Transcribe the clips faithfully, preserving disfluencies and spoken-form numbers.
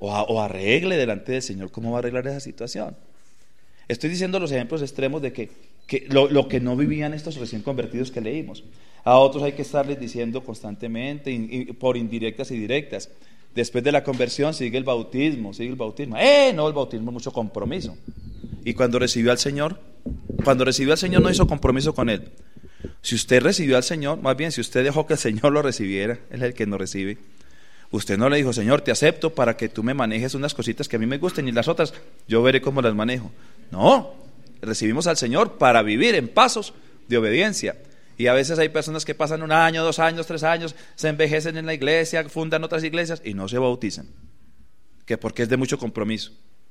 o, a, o arregle delante del Señor cómo va a arreglar esa situación. Estoy diciendo los ejemplos extremos de que, que lo, lo que no vivían estos recién convertidos que leímos. A otros hay que estarles diciendo constantemente, y, y, por indirectas y directas. Después de la conversión sigue el bautismo, sigue el bautismo. ¡Eh! No, el bautismo es mucho compromiso. Y cuando recibió al Señor, cuando recibió al Señor no hizo compromiso con Él. Si usted recibió al Señor, más bien si usted dejó que el Señor lo recibiera, Él es el que nos recibe. Usted no le dijo, Señor, te acepto para que tú me manejes unas cositas que a mí me gusten y las otras yo veré cómo las manejo. No, recibimos al Señor para vivir en pasos de obediencia. Y a veces hay personas que pasan un año, dos años, tres años, se envejecen en la iglesia, fundan otras iglesias y no se bautizan. Que porque es de mucho compromiso.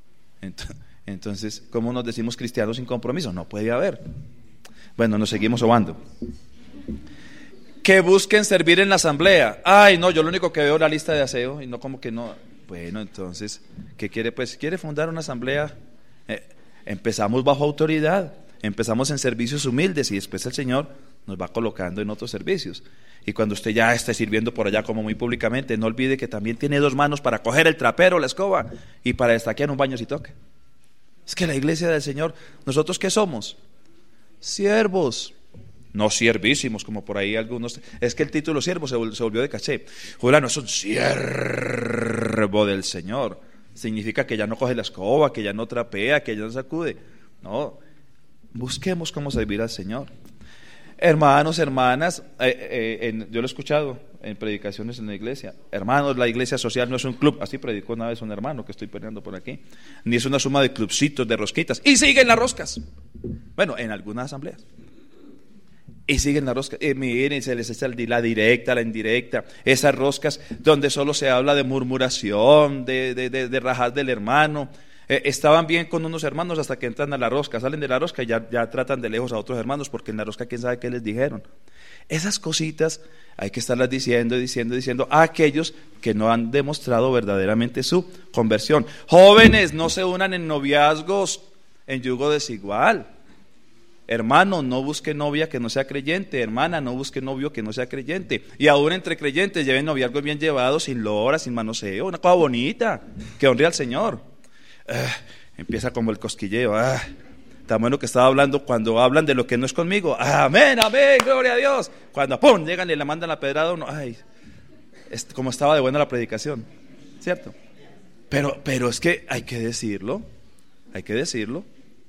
Entonces, ¿cómo nos decimos cristianos sin compromiso? No puede haber. Bueno, nos seguimos obando. Que busquen servir en la asamblea. Ay, no, yo lo único que veo es la lista de aseo y no como que no. Bueno, entonces, ¿qué quiere? Pues quiere fundar una asamblea. Eh, empezamos bajo autoridad, empezamos en servicios humildes y después el Señor nos va colocando en otros servicios. Y cuando usted ya esté sirviendo por allá como muy públicamente, no olvide que también tiene dos manos para coger el trapero, la escoba y para destaquear un baño si toca. Es que la iglesia del Señor, ¿nosotros qué somos? Siervos. No siervísimos, como por ahí algunos. Es que el título siervo se volvió de caché. Fulano es un siervo del Señor. Significa que ya no coge la escoba, que ya no trapea, que ya no sacude. No, busquemos cómo servir al Señor. Hermanos, hermanas, eh, eh, en, yo lo he escuchado en predicaciones en la iglesia. Hermanos, la iglesia social no es un club. Así predicó una vez un hermano que estoy peleando por aquí. Ni es una suma de clubcitos, de rosquitas. Y siguen las roscas. Bueno, en algunas asambleas. Y siguen las roscas, y miren, se les echa la directa, la indirecta, esas roscas donde solo se habla de murmuración, de, de, de, de rajas del hermano. Eh, estaban bien con unos hermanos hasta que entran a la rosca, salen de la rosca y ya, ya tratan de lejos a otros hermanos, porque en la rosca quién sabe qué les dijeron. Esas cositas hay que estarlas diciendo, diciendo, diciendo a aquellos que no han demostrado verdaderamente su conversión. Jóvenes, no se unan en noviazgos en yugo desigual. Hermano, no busque novia que no sea creyente. Hermana, no busque novio que no sea creyente. Y aún entre creyentes lleven noviazgos bien llevados, sin lora, sin manoseo, una cosa bonita, que honre al Señor. Ah, empieza como el cosquilleo. Ah, tan bueno que estaba hablando cuando hablan de lo que no es conmigo. Ah, amén, amén, gloria a Dios. Cuando pum, llegan y le mandan la pedrada a uno. Ay, es como estaba de buena la predicación, ¿cierto? Pero, pero es que hay que decirlo, hay que decirlo.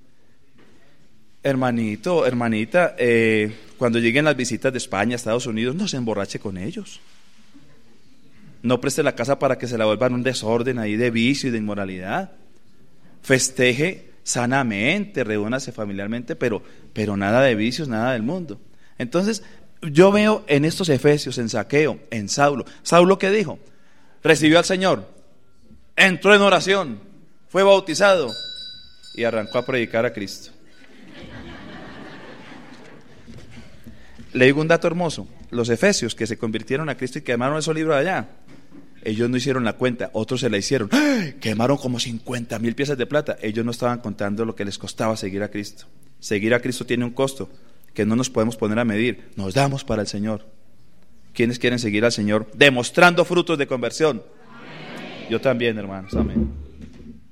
Hermanito, hermanita, eh, cuando lleguen las visitas de España, Estados Unidos, no se emborrache con ellos. No preste la casa para que se la vuelvan un desorden ahí de vicio y de inmoralidad. Festeje sanamente, reúnase familiarmente, pero, pero nada de vicios, nada del mundo. Entonces, yo veo en estos Efesios, en Zaqueo, en Saulo. ¿Saulo qué dijo? Recibió al Señor, entró en oración, fue bautizado y arrancó a predicar a Cristo. Le digo un dato hermoso. Los efesios que se convirtieron a Cristo y quemaron esos libros allá, ellos no hicieron la cuenta, otros se la hicieron. ¡Ay! Quemaron como cincuenta mil piezas de plata. Ellos no estaban contando lo que les costaba seguir a Cristo. Seguir a Cristo tiene un costo que no nos podemos poner a medir. Nos damos para el Señor. ¿Quiénes quieren seguir al Señor? Demostrando frutos de conversión. Amén. Yo también, hermanos. Amén.